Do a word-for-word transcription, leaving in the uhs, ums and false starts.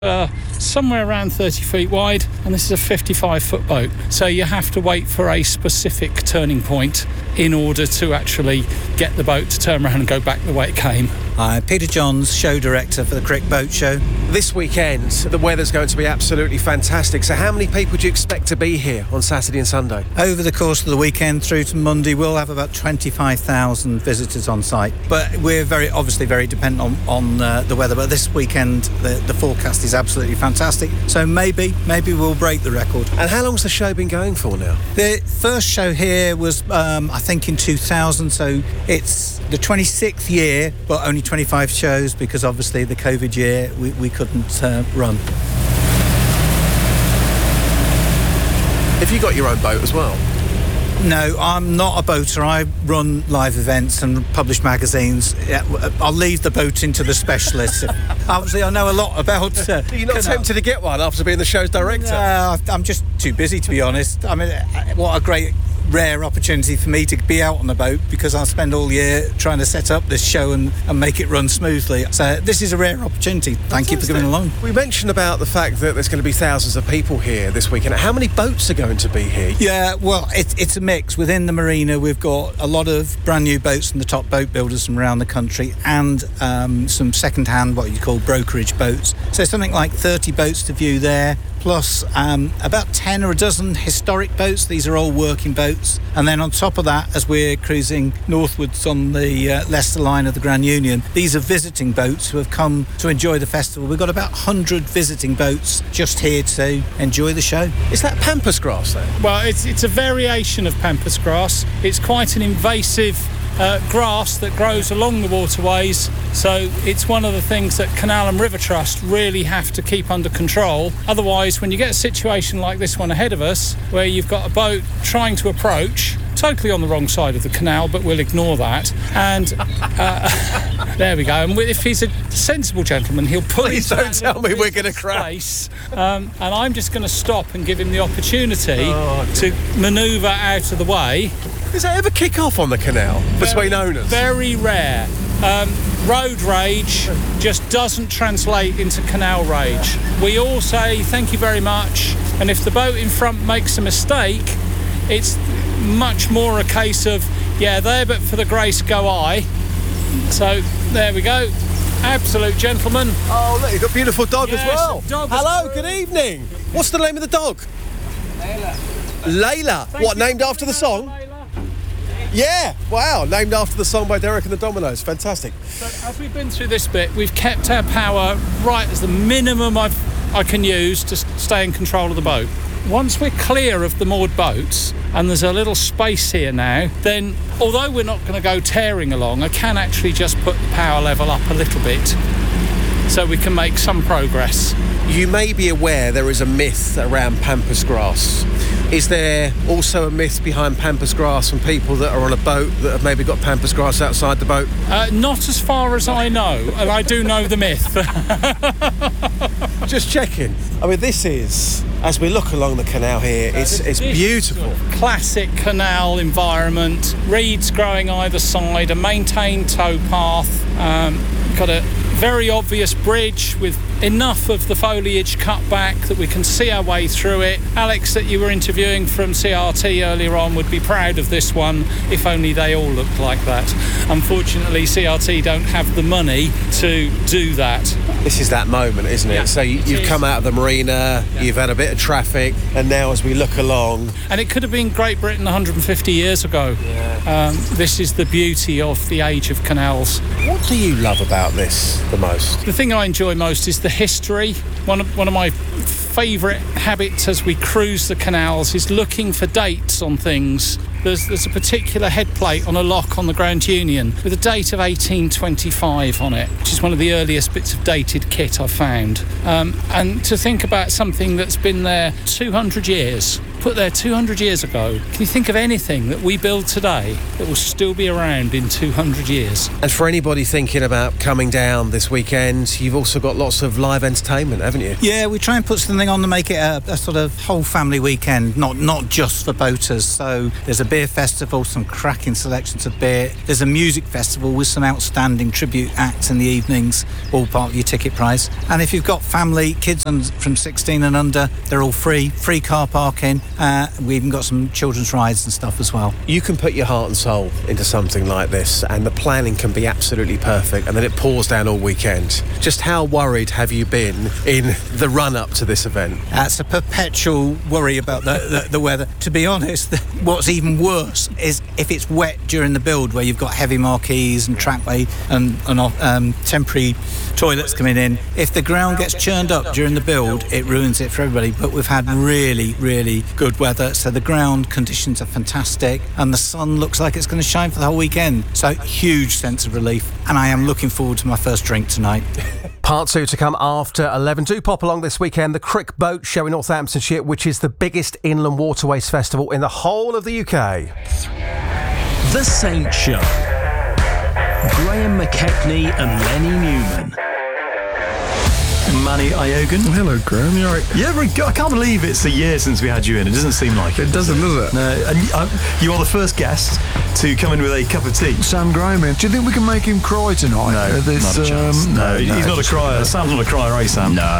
Uh, somewhere around thirty feet wide, and this is a fifty-five foot boat, so you have to wait for a specific turning point in order to actually get the boat to turn around and go back the way it came. Hi, Peter Johns, show director for the Crick Boat Show. This weekend, the weather's going to be absolutely fantastic. So how many people do you expect to be here on Saturday and Sunday? Over the course of the weekend through to Monday, we'll have about twenty-five thousand visitors on site. But we're very obviously very dependent on, on uh, the weather. But this weekend, the, the forecast is absolutely fantastic. So maybe, maybe we'll break the record. And how long's the show been going for now? The first show here was, um, I think, in two thousand. So it's the twenty-sixth year, but only twenty-five shows because obviously the COVID year we, we couldn't uh, run. Have you got your own boat as well? No, I'm not a boater. I run live events and publish magazines. I'll leave the boating to the specialists. Obviously, I know a lot about... Uh, You're not canal. tempted to get one after being the show's director? No, I'm just too busy, to be honest. I mean, what a great... rare opportunity for me to be out on the boat because I spend all year trying to set up this show and, and make it run smoothly. So this is a rare opportunity. Thank Fantastic. you for coming along. We mentioned about the fact that there's going to be thousands of people here this weekend. How many boats are going to be here? Yeah, well, it, it's a mix. Within the marina, we've got a lot of brand new boats from the top boat builders from around the country and um, some second-hand, what you call brokerage boats. So something like thirty boats to view there, plus um, about ten or a dozen historic boats. These are all working boats. And then on top of that, as we're cruising northwards on the uh, Leicester line of the Grand Union, these are visiting boats who have come to enjoy the festival. We've got about one hundred visiting boats just here to enjoy the show. Is that pampas grass then? Well, it's, it's a variation of pampas grass. It's quite an invasive Uh, grass that grows along the waterways, so it's one of the things that Canal and River Trust really have to keep under control. Otherwise, when you get a situation like this one ahead of us, where you've got a boat trying to approach, totally on the wrong side of the canal, but we'll ignore that, and uh, there we go. And if he's a sensible gentleman, he'll pull Please his don't tell me we're going to crash. Um, and I'm just going to stop and give him the opportunity oh, to manoeuvre out of the way. Does that ever kick off on the canal between very, owners? Very rare. Um, road rage just doesn't translate into canal rage. We all say thank you very much, and if the boat in front makes a mistake, it's much more a case of, yeah, there but for the grace go I. So there we go. Absolute gentleman. Oh, look, you've got a beautiful dog yes, as well. Dog Hello, as good evening. What's the name of the dog? Layla. Layla. Thank what, named after the song? Layla. Yeah, wow, named after the song by Derek and the Dominoes. Fantastic. So as we've been through this bit, we've kept our power right as the minimum I've, I can use to stay in control of the boat. Once we're clear of the moored boats and there's a little space here now, then although we're not going to go tearing along, I can actually just put the power level up a little bit so we can make some progress. You may be aware there is a myth around pampas grass. Is there also a myth behind pampas grass from people that are on a boat that have maybe got pampas grass outside the boat? Uh, not as far as I know, and I do know the myth. Just checking. I mean, this is, as we look along the canal here, it's it's beautiful. Classic canal environment, reeds growing either side, a maintained towpath, um, got a very obvious bridge with enough of the foliage cut back that we can see our way through it. Alex, that you were interviewing from C R T earlier on, would be proud of this one if only they all looked like that. Unfortunately, C R T don't have the money to do that. This is that moment, isn't it? Yeah, so you, it you've is. come out of the marina, yeah. You've had a bit of traffic, and now as we look along... And it could have been Great Britain one hundred fifty years ago. Yeah. Um, this is the beauty of the age of canals. What do you love about this the most? The thing I enjoy most is the history. One of, one of my favourite habits as we cruise the canals is looking for dates on things. There's, there's a particular head plate on a lock on the Grand Union with a date of eighteen twenty-five on it, which is one of the earliest bits of dated kit I've found. Um, and to think about something that's been there two hundred years, put there two hundred years ago, can you think of anything that we build today that will still be around in two hundred years? And for anybody thinking about coming down this weekend, you've also got lots of live entertainment, haven't you? Yeah, we try and put something on to make it a, a sort of whole family weekend, not not just for boaters. So there's a beer festival, some cracking selections of beer. There's a music festival with some outstanding tribute acts in the evenings, all part of your ticket price. And if you've got family, kids from sixteen and under, they're all free, free car parking. Uh, we even got some children's rides and stuff as well. You can put your heart and soul into something like this, and the planning can be absolutely perfect, and then it pours down all weekend. Just how worried have you been in the run-up to this event? That's a perpetual worry about the, the, the weather. To be honest, what's even worse is if it's wet during the build, where you've got heavy marquees and trackway and, and um, temporary toilets coming in. If the ground gets churned up during the build, it ruins it for everybody. But we've had really, really good weather, so the ground conditions are fantastic, and the sun looks like it's going to shine for the whole weekend. So huge sense of relief, and I am looking forward to my first drink tonight. Part two to come after eleven. Do pop along this weekend. The Crick Boat Show in Northamptonshire, which is the biggest inland waterways festival in the whole of the U K. The Saint Show. Graham McKechnie and Lenny Newman. Manny Iogan. Oh, hello, Graham. You all right? Yeah, very good. I can't believe it's a year since we had you in. It doesn't seem like it. It doesn't, does it? No. And uh, you are the first guest to come in with a cup of tea. Sam Graham in. Do you think we can make him cry tonight? No, uh, this, not a chance. Um, no, no, he's no, not a crier. Sam's not a crier, eh, Sam? No,